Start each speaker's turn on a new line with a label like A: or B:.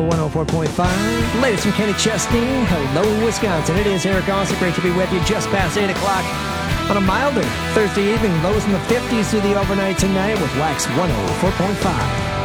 A: 104.5. Latest from Kenny Chesney. Hello, Wisconsin. It is Eric Austin. Great to be with you just past 8 o'clock on a milder Thursday evening. Lows in the 50s through the overnight tonight with Wax 104.5.